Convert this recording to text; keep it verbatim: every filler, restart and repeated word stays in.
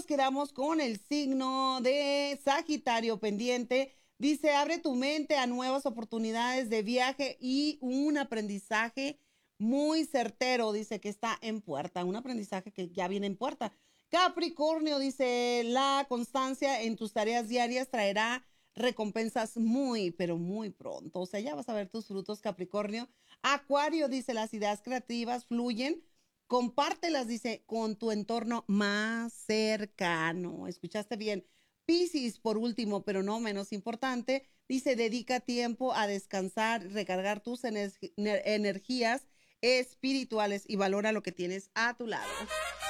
nos quedamos con el signo de Sagitario pendiente. Dice, abre tu mente a nuevas oportunidades de viaje y un aprendizaje muy certero, dice que está en puerta, un aprendizaje que ya viene en puerta. Capricornio dice, la constancia en tus tareas diarias traerá recompensas muy, pero muy pronto. O sea, ya vas a ver tus frutos, Capricornio. Acuario dice, las ideas creativas fluyen. Compártelas, dice, con tu entorno más cercano. ¿Escuchaste bien? Piscis, por último, pero no menos importante, dice, dedica tiempo a descansar, recargar tus ener energías espirituales y valora lo que tienes a tu lado.